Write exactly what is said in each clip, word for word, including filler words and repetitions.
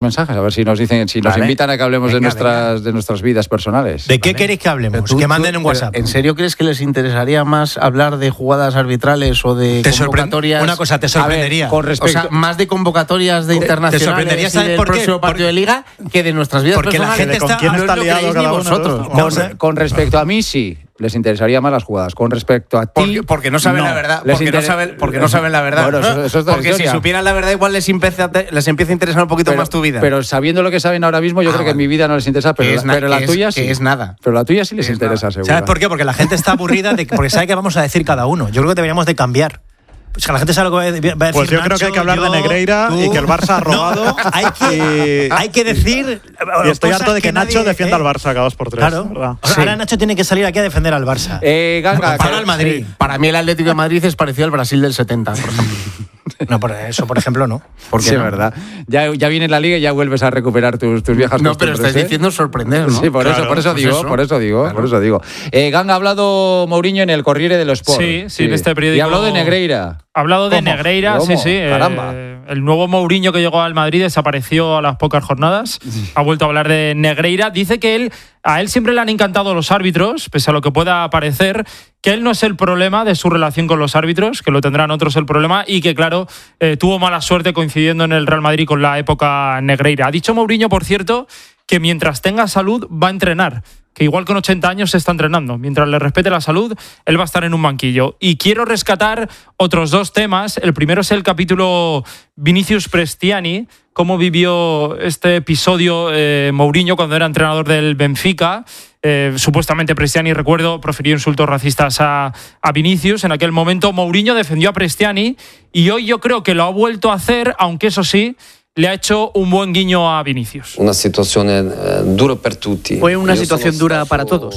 mensajes, a ver si nos dicen, si nos vale. invitan a que hablemos venga, de nuestras de nuestras vidas personales. ¿De qué vale. queréis que hablemos? Tú, que manden un WhatsApp. ¿En serio crees que les interesaría más hablar de jugadas arbitrales o de te convocatorias? Una cosa, te sorprendería. Ver, con respecto, o sea, más de convocatorias de internacionales te sorprendería, ¿sabes y del por qué? próximo partido de Liga que de nuestras vidas porque personales. Porque la gente está, está, ¿con quién está liado cada uno vosotros? Con, con, con respecto a mí, sí. Les interesaría más las jugadas. Con respecto a ti... Porque, porque no saben no. la verdad. Porque, inter... no saben, porque no saben la verdad. Bueno, eso, eso es porque historia. si supieran la verdad, igual les empieza, a te, les empieza a interesar un poquito pero, más tu vida. Pero sabiendo lo que saben ahora mismo, yo ah, creo que vale. en mi vida no les interesa, pero, es la, pero la es, tuya sí. Que es nada. Pero la tuya sí les interesa, nada. seguro. ¿Sabes por qué? Porque la gente está aburrida de, porque sabe que vamos a decir cada uno. Yo creo que deberíamos de cambiar. Pues que la gente sabe lo que va a decir. Pues yo Nacho, creo que hay que hablar yo, de Negreira tú, y que el Barça ha robado. No, hay, que, y, hay que decir. Y estoy harto de que, que Nacho nadie, defienda eh, al Barça cada dos por tres. Claro. O sea, sí. Ahora Nacho tiene que salir aquí a defender al Barça. Eh, Ganga, para el Madrid. Sí. Para mí el Atlético de Madrid es parecido al Brasil del setenta, por ejemplo. No, por eso, por ejemplo, no. Porque sí, es no? verdad. Ya, ya viene la Liga y ya vuelves a recuperar tus, tus viejas No, pero estás ¿eh? diciendo sorprender, ¿no? Sí, por claro, eso, por eso pues digo, eso. por eso digo, claro. por eso digo. Eh, Ganga ha hablado Mourinho en el Corriere dello Sport. Sí, sí, sí, en este periódico. Y ha hablado de Negreira. Ha hablado de ¿Cómo? Negreira, ¿Cómo? sí, sí. Caramba. Eh, el nuevo Mourinho que llegó al Madrid desapareció a las pocas jornadas. Ha vuelto a hablar de Negreira. Dice que él, a él siempre le han encantado los árbitros, pese a lo que pueda parecer, que él no es el problema de su relación con los árbitros, que lo tendrán otros el problema, y que, claro, eh, tuvo mala suerte coincidiendo en el Real Madrid con la época Negreira. Ha dicho Mourinho, por cierto, que mientras tenga salud va a entrenar, que igual con ochenta años se está entrenando. Mientras le respete la salud, él va a estar en un banquillo. Y quiero rescatar otros dos temas. El primero es el capítulo Vinicius Prestiani, cómo vivió este episodio eh, Mourinho cuando era entrenador del Benfica. Eh, supuestamente Prestiani, recuerdo, profirió insultos racistas a, a Vinicius. En aquel momento Mourinho defendió a Prestiani y hoy yo creo que lo ha vuelto a hacer, aunque eso sí, le ha hecho un buen guiño a Vinicius. Una situación eh, dura per tutti. Fue una situación dura para todos.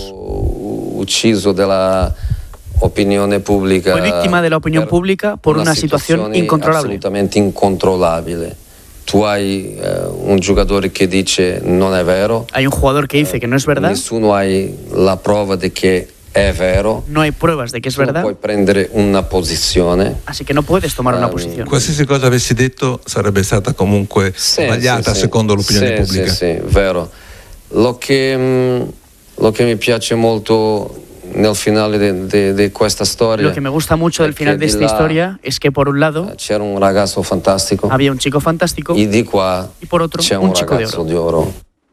Ucciso de la opinión pública. Fue víctima de la opinión pública por una, una situación incontrolable. Absolutamente incontrolable. Tú hay uh, un jugador que dice non è vero. Hay un jugador que dice que no es verdad. Nessuno hay la prueba de que è vero. No hay pruebas de que es tu verdad. Puoi prendere una posizione. Así que no puedes tomar um, una posición. Qualsiasi cosa avessi detto sarebbe stata comunque sì, sbagliata sì, secondo l'opinione sì, pubblica. Sì, sì, vero. Lo che, lo che mi piace molto nel finale de, de, de questa storia. Lo que me gusta mucho del final de esta la, historia es que por un lado c'era un ragazzo fantastico. Había un chico fantástico. Y di qua y por otro c'è un, un chico de ragazzo oro. di oro.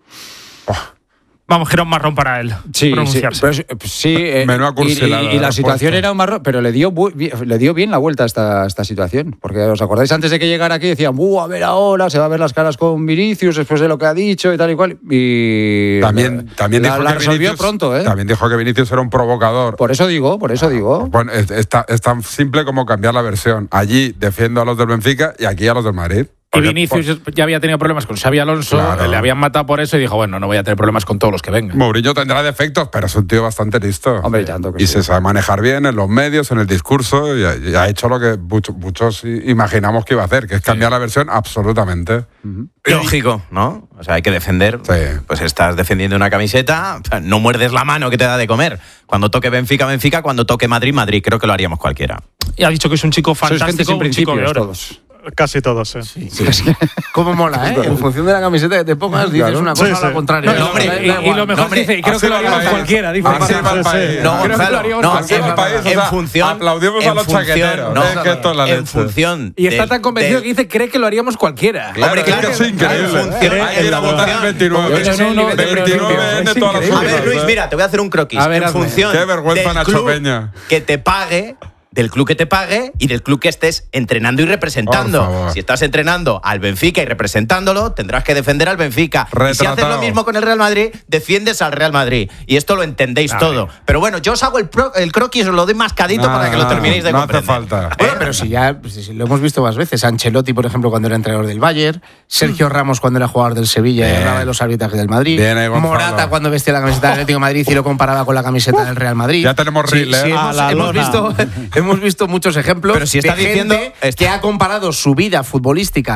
Vamos, que era un marrón para él sí, pronunciarse. Sí, pero, sí eh, y, y, y, y la situación era un marrón, pero le dio, le dio bien la vuelta a esta, esta situación. Porque os acordáis, antes de que llegara aquí decían, ¡uh, a ver ahora! Se va a ver las caras con Vinicius después de lo que ha dicho y tal y cual. Y también, también la, dijo la que resolvió Vinicius, pronto, ¿eh? También dijo que Vinicius era un provocador. Por eso digo, por eso digo. Bueno, es, es, es tan simple como cambiar la versión. Allí defiendo a los del Benfica y aquí a los del Madrid. Y Vinicius por... ya había tenido problemas con Xabi Alonso, claro. Le habían matado por eso y dijo, bueno, no voy a tener problemas con todos los que vengan. Mourinho tendrá defectos, pero es un tío bastante listo. Hombre, tanto que y sí. se sabe manejar bien en los medios, en el discurso, y ha, y ha hecho lo que muchos, muchos imaginamos que iba a hacer, que es cambiar sí. la versión absolutamente. Uh-huh. Lógico, ¿no? O sea, hay que defender. Sí. Pues estás defendiendo una camiseta, no muerdes la mano que te da de comer. Cuando toque Benfica, Benfica, cuando toque Madrid, Madrid. Creo que lo haríamos cualquiera. Y ha dicho que es un chico fantástico, un chico de oro. Todos. Casi todos, ¿eh? Sí, sí. ¿Cómo mola, eh? En función de la camiseta que te pongas, dices una cosa sí, sí. a la contraria. No, no, hombre, y, y, y lo mejor dice, y creo que lo haríamos cualquiera. Dice, así va el país. No, creo que lo haríamos no, así va el país. En función. Aplaudimos a los chaqueteros. No, es que esto es la leche. En función. Y está del, tan convencido del, que dice, cree que lo haríamos cualquiera. Claro, hombre, claro. Es que es increíble. Claro, hay que ir a votar el veintinueve. veintinueve de todas las A ver, Luis, mira, te voy a hacer un croquis. A ver, en función. Qué vergüenza, Nacho Peña. Que te pague. Del club que te pague y del club que estés entrenando y representando. Si estás entrenando al Benfica y representándolo, tendrás que defender al Benfica. Retratado. Y si haces lo mismo con el Real Madrid, defiendes al Real Madrid. Y esto lo entendéis Dale. todo. Pero bueno, yo os hago el, pro, el croquis, os lo doy mascadito no, para que no, lo terminéis de no comprender. No hace falta. Bueno, pero si ya si lo hemos visto más veces. Ancelotti, por ejemplo, cuando era entrenador del Bayern. Sergio Ramos, cuando era jugador del Sevilla Bien. y hablaba de los arbitrajes del Madrid. Bien, ahí, Morata, cuando vestía la camiseta del Atlético de Madrid y lo comparaba con la camiseta del Real Madrid. Ya tenemos sí, reel, ¿eh? sí, hemos, hemos, visto, hemos visto muchos ejemplos pero si está de diciendo gente que ha comparado su vida futbolística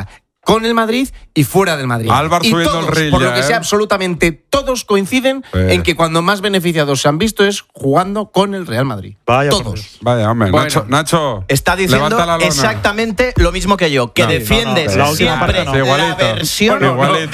con el Madrid y fuera del Madrid. Álvaro y subiendo todos, el reel por ya, lo que ¿eh? sea, absolutamente todos coinciden Sí. en que cuando más beneficiados se han visto es jugando con el Real Madrid. Vaya por todos. Dios. Vaya, hombre. Bueno, Nacho, Nacho. Está diciendo levanta la lona. exactamente lo mismo que yo, que No, defiendes no, no, la última siempre parte no. la Igualito. versión Igualito.